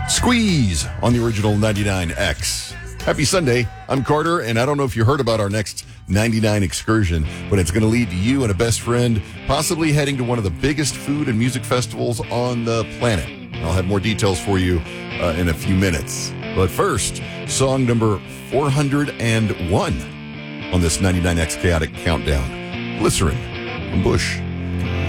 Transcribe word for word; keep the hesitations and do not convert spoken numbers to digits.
Squeeze on the original ninety-nine X. Happy Sunday. I'm Carter, and I don't know if you heard about our next ninety-nine excursion, but it's going to lead to you and a best friend possibly heading to one of the biggest food and music festivals on the planet. I'll have more details for you uh, in a few minutes. But first, song number four hundred one on this ninety-nine X Chaotic Countdown. Glycerin from Bush.